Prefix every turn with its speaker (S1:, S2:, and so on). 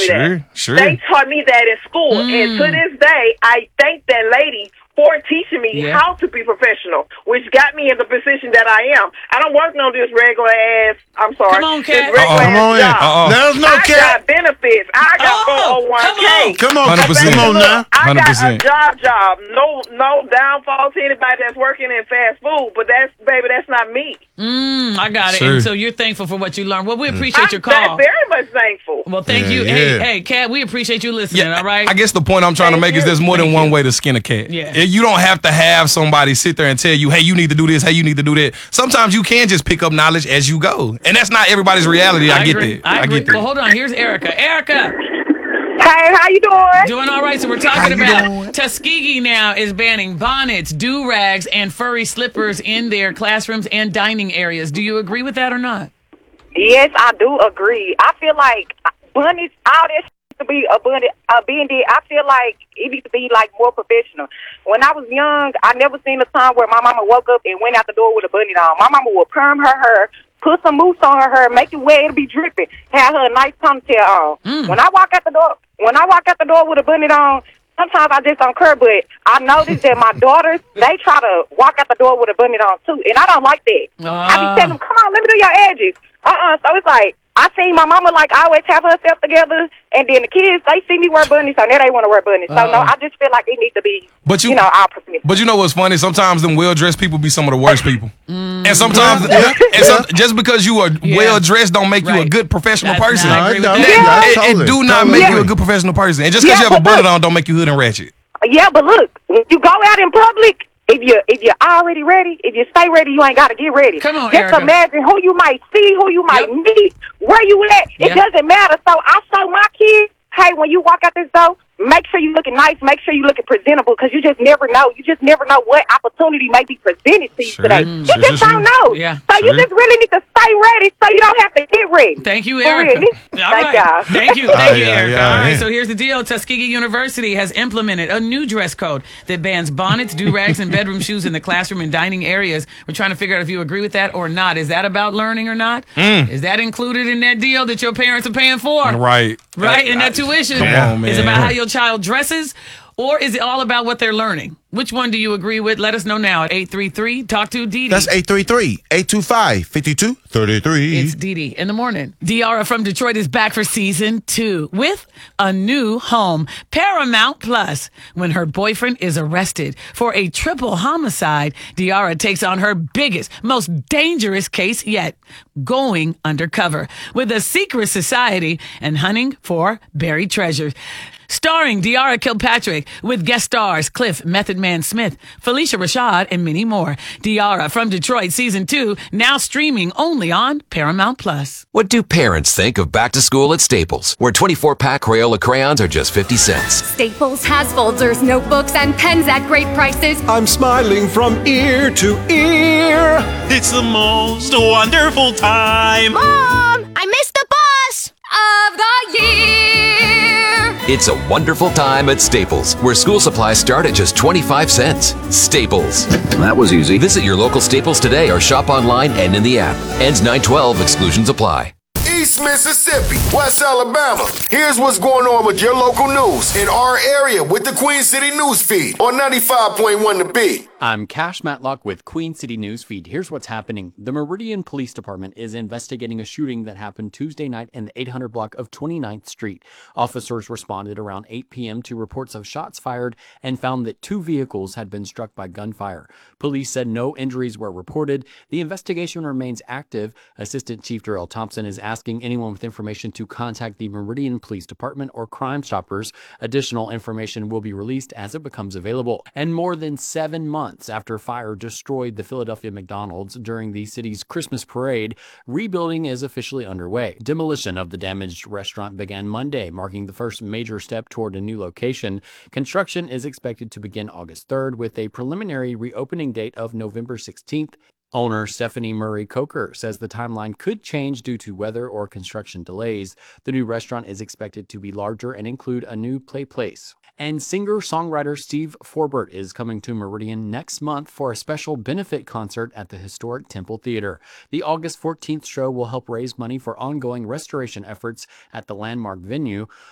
S1: me that.
S2: Sure.
S1: They taught me that in school. And to this day, I thank that lady for teaching me how to be professional, which got me in the position that I am. I don't work on this regular ass, I'm sorry,
S3: Come on, Kat.
S1: this regular ass job.
S2: There's no
S1: I
S2: Kat.
S1: got benefits. I got 401k.
S2: Come on,
S1: 100%.
S2: come on now.
S1: I got a
S2: 100%.
S1: job. No downfall to anybody that's working in fast food, but that's not me.
S3: I got it.
S2: Sure.
S3: And so you're thankful for what you learned. Well, we appreciate your call.
S1: I'm very much thankful.
S3: Well, thank you. Hey, Kat, we appreciate you listening, all right?
S2: I guess the point I'm trying to make is there's more than one way to skin a cat.
S3: Yeah.
S2: You don't have to have somebody sit there and tell you, hey, you need to do this, hey, you need to do that. Sometimes you can just pick up knowledge as you go. And that's not everybody's reality. I get
S3: agree.
S2: that.
S3: I agree.
S2: get that.
S3: Well, hold on. Here's Erica. Erica.
S1: Hey, how you doing?
S3: Doing all right. So we're talking about Tuskegee now is banning bonnets, do-rags, and furry slippers in their classrooms and dining areas. Do you agree with that or not?
S4: Yes, I do agree. I feel like bunnies, all this to be a bunny, being there, I feel like it needs to be like more professional. When I was young, I never seen a time where my mama woke up and went out the door with a bunny on. My mama would perm her hair, put some mousse on her hair, make it wet, it'll be dripping, have her a nice ponytail on. When I walk out the door with a bunny on, sometimes I just don't care, but I noticed that my daughters, they try to walk out the door with a bunny on too, and I don't like that. I be telling them, come on, let me do your edges. So it's like, I seen my mama like always have herself together, and then the kids, they see me wear bunnies, so now they want to wear bunnies. So no, I just feel like it needs to be, all professional.
S2: But you know what's funny? Sometimes them well-dressed people be some of the worst people. And sometimes, just because you are well-dressed don't make you a good professional person.
S3: I agree with that.
S2: It do not make you a good professional person. And just because you have a bullet on don't make you hood and ratchet.
S4: Yeah, but look, when you go out in public, if you're already ready, if you stay ready, you ain't got to get ready.
S3: Come on,
S4: just
S3: Erica.
S4: imagine who you might see, who you might meet, where you at. It doesn't matter. So I show my kids, hey, when you walk out this door, make sure you're looking nice, make sure you're looking presentable, because you just never know. You just never know what opportunity may be presented to you today. You just don't know.
S3: Yeah.
S4: So you just really need to stay ready so you don't have to get ready.
S3: Thank you,
S4: For
S3: Erica.
S4: real.
S3: All right.
S4: y'all.
S3: Thank you, Erica. All right,
S2: yeah.
S3: so here's the deal. Tuskegee University has implemented a new dress code that bans bonnets, do-rags, and bedroom shoes in the classroom and dining areas. We're trying to figure out if you agree with that or not. Is that about learning or not? Is that included in that deal that your parents are paying for?
S2: Right.
S3: Right? And that tuition is about how your child dresses, or is it all about what they're learning? Which one do you agree with? Let us know now at 833 Talk to Dee Dee.
S5: That's 833-825-5233.
S3: It's Dee Dee in the morning. Diara from Detroit is back for season 2 with a new home, Paramount Plus. When her boyfriend is arrested for a triple homicide, Diara takes on her biggest, most dangerous case yet, going undercover with a secret society and hunting for buried treasures. Starring Diara Kilpatrick with guest stars Cliff Method Man Smith, Felicia Rashad, and many more. Diara from Detroit Season 2, now streaming only on Paramount Plus.
S6: What do parents think of back to school at Staples, where 24-pack Crayola crayons are just 50 cents?
S7: Staples has folders, notebooks, and pens at great prices.
S8: I'm smiling from ear to ear.
S9: It's the most wonderful time.
S7: Mom, I missed the bus of the year.
S6: It's a wonderful time at Staples, where school supplies start at just 25 cents. Staples.
S10: That was easy.
S6: Visit your local Staples today or shop online and in the app. Ends 9/12. Exclusions apply.
S11: East Mississippi, West Alabama. Here's what's going on with your local news in our area with the Queen City News Feed on 95.1 The Beat.
S12: I'm Cash Matlock with Queen City News Feed. Here's what's happening. The Meridian Police Department is investigating a shooting that happened Tuesday night in the 800 block of 29th Street. Officers responded around 8 p.m. to reports of shots fired and found that 2 vehicles had been struck by gunfire. Police said no injuries were reported. The investigation remains active. Assistant Chief Darrell Thompson is asking anyone with information to contact the Meridian Police Department or Crime Stoppers. Additional information will be released as it becomes available. And more than 7 months after fire destroyed the Philadelphia McDonald's during the city's Christmas parade, rebuilding is officially underway. Demolition of the damaged restaurant began Monday, marking the first major step toward a new location. Construction is expected to begin August 3rd with a preliminary reopening date of November 16th. Owner Stephanie Murray Coker says the timeline could change due to weather or construction delays. The new restaurant is expected to be larger and include a new play place. And singer-songwriter Steve Forbert is coming to Meridian next month for a special benefit concert at the historic Temple Theater. The August 14th show will help raise money for ongoing restoration efforts at the landmark venue.